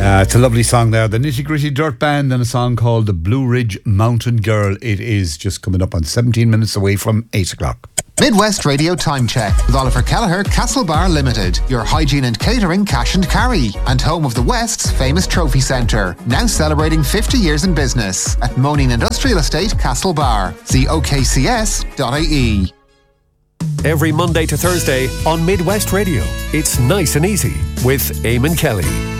It's a lovely song there. The Nitty Gritty Dirt Band and a song called The Blue Ridge Mountain Girl. It is just coming up on 17 minutes away from 8 o'clock. Midwest Radio Time Check with Oliver Kelleher, Castlebar Limited, your hygiene and catering cash and carry, and home of the West's famous trophy centre, now celebrating 50 years in business at Moaning Industrial Estate, Castlebar. See okcs.ie. Every Monday to Thursday on Midwest Radio, it's Nice and Easy with Eamon Kelly.